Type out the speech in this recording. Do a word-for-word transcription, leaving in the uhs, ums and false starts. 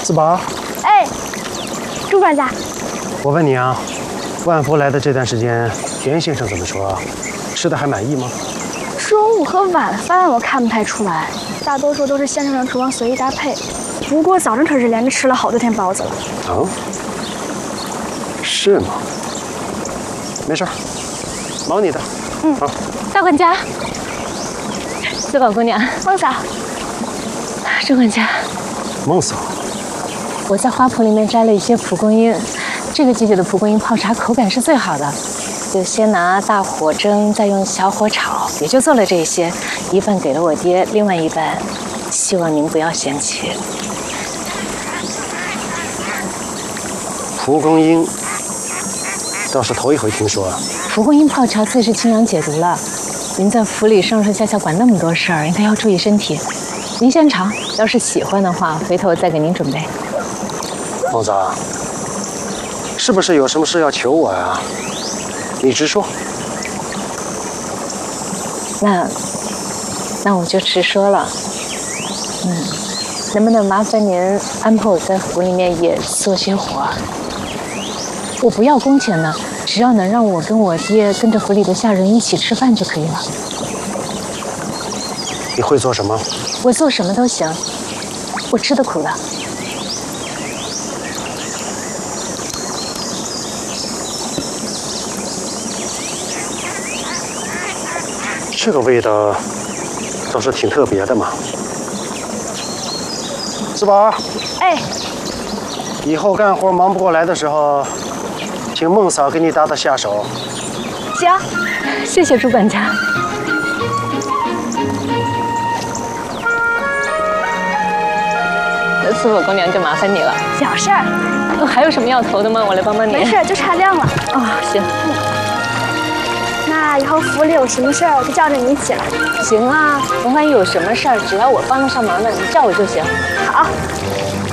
四宝， 哎，朱管家， 我问你啊，万福来的这段时间，袁先生怎么说？吃的还满意吗？ 中午和晚饭我看不太出来，大多数都是先生让厨房随意搭配。不过早上可是连着吃了好多天包子了。 啊？是吗？没事儿，忙你的。 嗯。 好。 大管家，四宝姑娘， 孟嫂， 朱管家， 孟嫂， 我在花圃里面摘了一些蒲公英，这个季节的蒲公英泡茶口感是最好的。就先拿大火蒸，再用小火炒，也就做了这些，一半给了我爹，另外一半希望您不要嫌弃。 蒲公英倒是头一回听说啊。 蒲公英泡茶最是清凉解毒了。您在府里上上下下管那么多事儿，应该要注意身体。您先尝，要是喜欢的话，回头再给您准备。 孟嫂，是不是有什么事要求我呀？你直说。 那，那我就直说了。嗯，能不能麻烦您安排我在府里面也做些活？我不要工钱的，只要能让我跟我爹跟着府里的下人一起吃饭就可以了。 你会做什么？ 我做什么都行，我吃得苦的。 这个味道倒是挺特别的嘛。四宝， 哎， 以后干活忙不过来的时候，请孟嫂给你打打下手。 行， 谢谢朱管家。那四宝姑娘就麻烦你了。 小事儿。 还有什么要投的吗？我来帮帮你。 没事，就差亮了。 哦，行。 那以后府里有什么事儿就叫着你一起来。 行啊，甭管有什么事儿，只要我帮得上忙的，你叫我就行。 好。